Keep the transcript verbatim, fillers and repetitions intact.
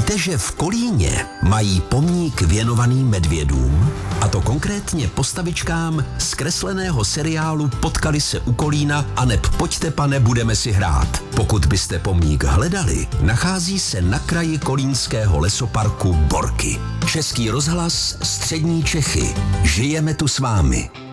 Víte, že v Kolíně mají pomník věnovaný medvědům? A to konkrétně postavičkám z kresleného seriálu Potkali se u Kolína aneb Pojďte, pane, budeme si hrát. Pokud byste pomník hledali, nachází se na kraji kolínského lesoparku Borky. Český rozhlas, Střední Čechy. Žijeme tu s vámi.